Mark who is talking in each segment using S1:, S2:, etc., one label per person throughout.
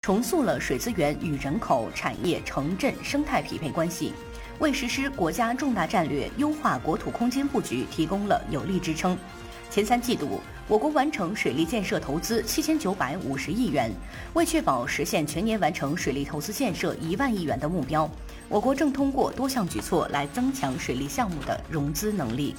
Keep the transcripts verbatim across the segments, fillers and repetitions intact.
S1: 重塑了水资源与人口、产业、城镇生态匹配关系，为实施国家重大战略、优化国土空间布局提供了有力支撑。前三季度，我国完成水利建设投资七千九百五十亿元。为确保实现全年完成水利投资建设一万亿元的目标，我国正通过多项举措来增强水利项目的融资能力。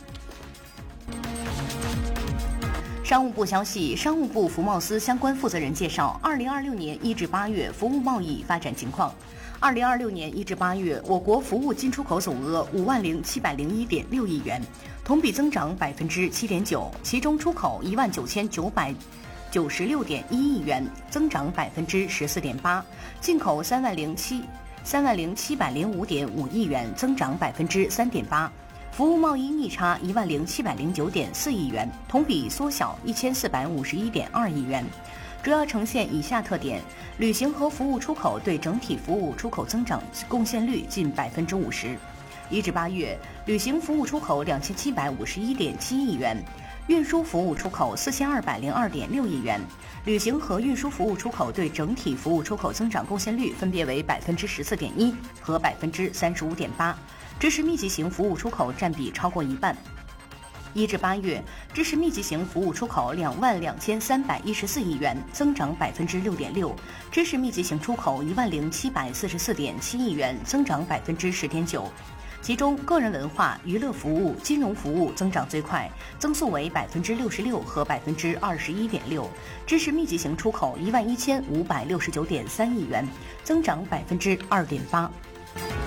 S1: 商务部消息，商务部服贸司相关负责人介绍，二零二六年一至八月服务贸易发展情况。二零二六年一至八月，我国服务进出口总额五万零七百零一点六亿元，同比增长百分之七点九，其中出口一万九千九百九十六点一亿元，增长百分之十四点八；进口三万零七三万零七百零五点五亿元，增长百分之三点八。服务贸易逆差一万零七百零九点四亿元，同比缩小一千四百五十一点二亿元。主要呈现以下特点：旅行和服务出口对整体服务出口增长贡献率近百分之五十。一至八月，旅行服务出口两千七百五十一点七亿元，运输服务出口四千二百零二点六亿元。旅行和运输服务出口对整体服务出口增长贡献率分别为百分之十四点一和百分之三十五点八，知识密集型服务出口占比超过一半。一至八月，知识密集型服务出口两万两千三百一十四亿元，增长百分之六点六；知识密集型出口一万零七百四十四点七亿元，增长百分之十点九。其中，个人文化、娱乐服务、金融服务增长最快，增速为百分之六十六和百分之二十一点六；知识密集型出口一万一千五百六十九点三亿元，增长百分之二点八。